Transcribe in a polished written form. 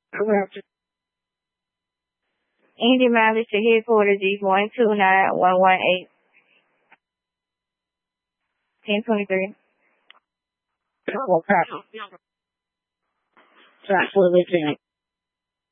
Correct. Indy mileage to headquarters is 129118. 1023. Travel pass. Track for Lieutenant.